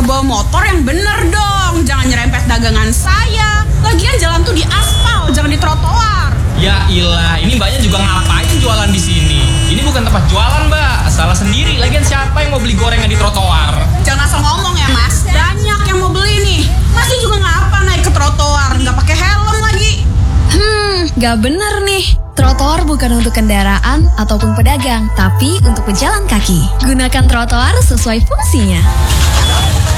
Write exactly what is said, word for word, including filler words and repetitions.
Kalau bawa motor yang bener dong, jangan nyerempet dagangan saya. Lagian jalan tuh di aspal, jangan di trotoar. Ya ilah, ini mbaknya juga ngapain jualan di sini? Ini bukan tempat jualan, mbak. Salah sendiri. Lagian siapa yang mau beli gorengan di trotoar? Jangan asal ngomong ya, Mas. Banyak yang mau beli nih. Masih juga ngapa naik ke trotoar, nggak pakai helm lagi. Hmm, gak bener nih. Trotoar bukan untuk kendaraan ataupun pedagang, tapi untuk pejalan kaki. Gunakan trotoar sesuai fungsinya.